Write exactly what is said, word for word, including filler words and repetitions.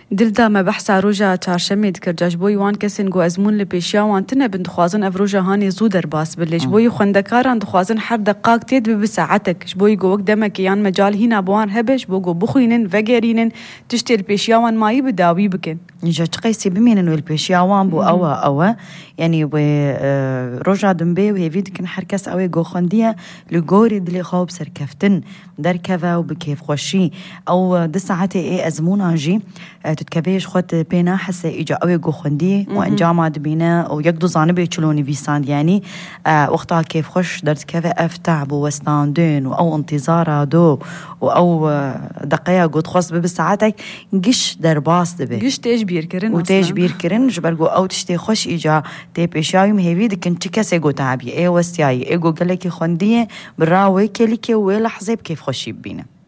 دلدا ما بحثا روجا چارشمه دکر جاش بوی وان کسین گو ازمون لپیشیا وان تنه بند خوازن اف روجا هانی زودر باس بلش بوی خوندکاران دخوازن هر دقاق تید بساعتك بوی گو وقت دمك یان مجال هینا بوان هبش بو گو بخوینن وگرینن تشتی الپیشیا وان مایی بداوی بکن نجا تقيسي بمين البيشيا وان بو أوا أوا يعني و رجع دمبي وهي كن حركس أوي جو خندية لجوري دلي خوب سركفتن در كذا وبكيف خوشي أو دساعتي إيه أزمونا جي تتكبيش خد بينا حسي إجا أوي جو خندية وإن جامعة بينا ويقدو زانبي يشلوني فيساند يعني وقتها كيف خوش درت كذا أفتع بو وستاندين أو انتظار دو أو دقيقة قد خص بساعتك قش در باص دبي قش تيج بيركرن وتيج بيركرن جبرجو أو تشتي خوش إجا تيبيشاي مهيفي دكن تكسي جو تعبي إيه وستياي إيه جو قالك خندية براوي كليكي ولا حزب كيف خوشي بينا